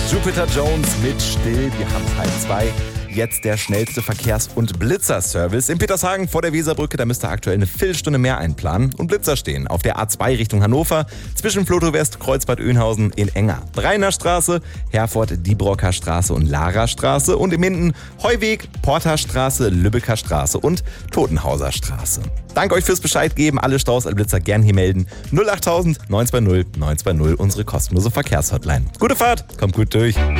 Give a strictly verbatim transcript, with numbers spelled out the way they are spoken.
Jupiter Jones mit Still, wir haben Teil zwei. Jetzt der schnellste Verkehrs- und Blitzerservice. In Petershagen vor der Weserbrücke, da müsst ihr aktuell eine Viertelstunde mehr einplanen. Und Blitzer stehen auf der A zwei Richtung Hannover, zwischen Floto West, Kreuzbad Oeynhausen in Enger. Breiner Straße, Herford, Diebrocker Straße und Lara Straße. Und im Minden Heuweg, Porter Straße, Lübecker Straße und Totenhauser Straße. Danke euch fürs Bescheid geben. Alle Staus als Blitzer gern hier melden. null achttausend neun zwei null neun zwei null, unsere kostenlose Verkehrshotline. Gute Fahrt, kommt gut durch.